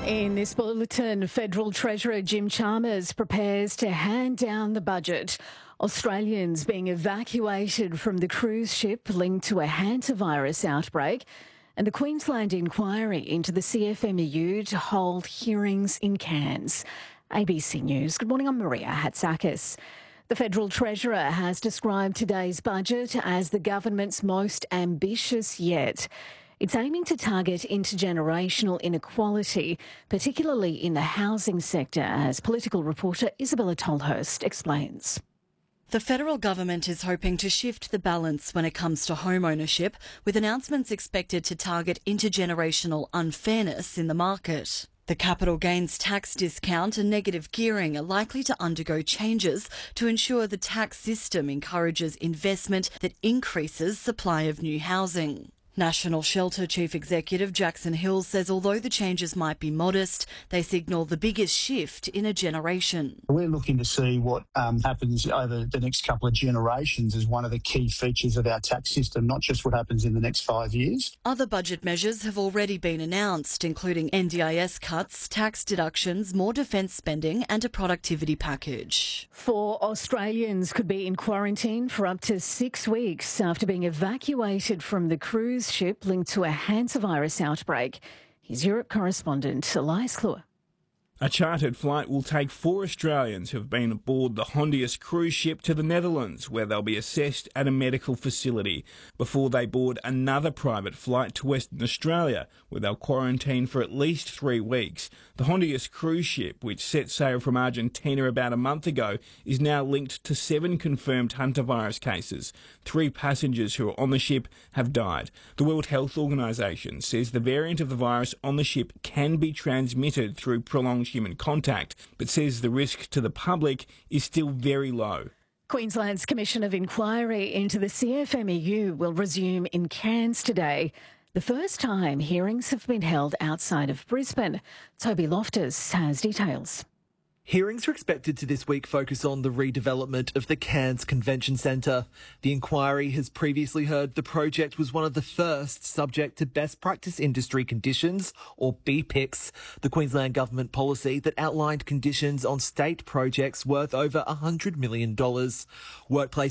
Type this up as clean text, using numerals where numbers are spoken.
In this bulletin, Federal Treasurer Jim Chalmers prepares to hand down the budget. Australians being evacuated from the cruise ship linked to a hantavirus outbreak, and the Queensland inquiry into the CFMEU to hold hearings in Cairns. ABC News. Good morning, I'm Maria Hatzakis. The Federal Treasurer has described today's budget as the government's most ambitious yet. It's aiming to target intergenerational inequality, particularly in the housing sector, as political reporter Isabella Tolhurst explains. The federal government is hoping to shift the balance when it comes to home ownership, with announcements expected to target intergenerational unfairness in the market. The capital gains tax discount and negative gearing are likely to undergo changes to ensure the tax system encourages investment that increases supply of new housing. National Shelter Chief Executive Jackson Hill says although the changes might be modest, they signal the biggest shift in a generation. We're looking to see what happens over the next couple of generations as one of the key features of our tax system, not just what happens in the next 5 years. Other budget measures have already been announced, including NDIS cuts, tax deductions, more defence spending and a productivity package. 4 Australians could be in quarantine for up to 6 weeks after being evacuated from the cruise ship linked to a hantavirus outbreak. Here's Europe correspondent Elias Kluwer. A chartered flight will take 4 Australians who have been aboard the Hondius cruise ship to the Netherlands, where they'll be assessed at a medical facility before they board another private flight to Western Australia, where they'll quarantine for at least 3 weeks. The Hondius cruise ship, which set sail from Argentina about a month ago, is now linked to 7 confirmed hantavirus cases. 3 passengers who are on the ship have died. The World Health Organization says the variant of the virus on the ship can be transmitted through prolonged human contact, but says the risk to the public is still very low. Queensland's Commission of Inquiry into the CFMEU will resume in Cairns today. The first time hearings have been held outside of Brisbane. Toby Loftus has details. Hearings are expected to this week focus on the redevelopment of the Cairns Convention Centre. The inquiry has previously heard the project was one of the first subject to best practice industry conditions, or BPICs, the Queensland Government policy that outlined conditions on state projects worth over $100 million. Workplace